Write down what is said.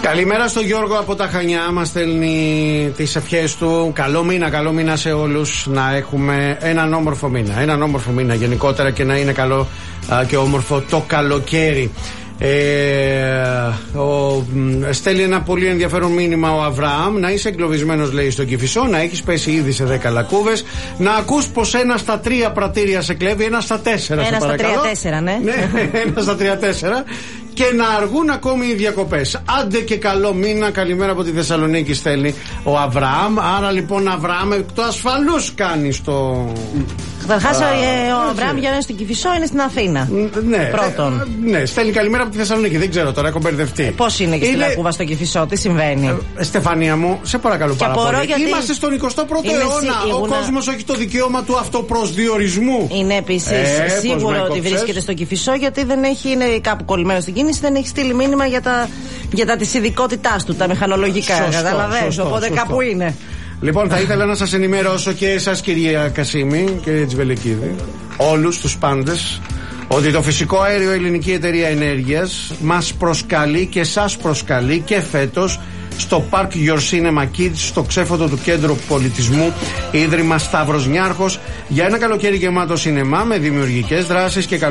Καλημέρα στον Γιώργο από τα Χανιά. Μας στέλνει τις ευχές του. Καλό μήνα σε όλους. Να έχουμε έναν όμορφο μήνα. Έναν όμορφο μήνα γενικότερα και να είναι καλό και όμορφο το καλοκαίρι. Στέλνει ένα πολύ ενδιαφέρον μήνυμα ο Αβραάμ. Να είσαι εγκλωβισμένος, λέει, στον Κηφισό, να έχεις πέσει ήδη σε 10 λακκούβες, να ακούς πως ένα στα 3 πρατήρια σε κλέβει, ένα στα 4. Ένα στα 3-4, ναι. Ένα στα 3-4. Και να αργούν ακόμη οι διακοπές. Άντε και καλό μήνα. Καλημέρα από τη Θεσσαλονίκη, στέλνει ο Αβραάμ. Άρα λοιπόν, Αβραάμ, εκ του ασφαλούς κάνεις το. Καταρχάς, ο Αβραάμ για να είναι στην Κηφισό είναι στην Αθήνα. Ναι. Πρώτον. Ναι, στέλνει καλημέρα από τη Θεσσαλονίκη. Δεν ξέρω τώρα, έχω μπερδευτεί. Πώς είναι και στη Λακκούβα στο Κηφισό, τι συμβαίνει. Στεφανία μου, σε παρακαλώ πάρα πολύ. Γιατί είμαστε στον 21ο αιώνα. Ο κόσμος έχει το δικαίωμα του αυτοπροσδιορισμού. Είναι επίσης σίγουρο ότι βρίσκεται στο Κηφισό, γιατί δεν έχει, είναι κάπου κολλημένο στην κίνηση, δεν έχει στείλει μήνυμα για τις ειδικότητάς του, τα μηχανολογικά. Καταλαβαίνεις, οπότε κάπου είναι. Λοιπόν, θα ήθελα να σας ενημερώσω και εσάς, κυρία Κασίμη, κύριε Τζιβελεκίδη, όλους τους πάντες, ότι το φυσικό αέριο Ελληνική Εταιρεία Ενέργειας μας προσκαλεί και σας προσκαλεί και φέτος στο Park Your Cinema Kids, στο ξέφωτο του Κέντρου Πολιτισμού Ίδρυμα Σταύρος Νιάρχος, για ένα καλοκαίρι γεμάτο σινεμά με δημιουργικές δράσεις και